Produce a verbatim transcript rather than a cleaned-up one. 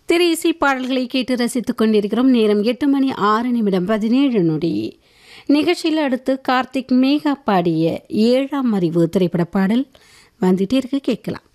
திரை இசை பாடல்களை கேட்டு ரசித்துக் கொண்டிருக்கிறோம். நேரம் எட்டு மணி ஆறு நிமிடம் பதினேழு நொடி. நிகழ்ச்சியில் அடுத்து கார்த்திக் மேகா பாடிய ஏழாம் அறிவு திரைப்பட பாடல் வந்துட்டே இருக்கு, கேட்கலாம்.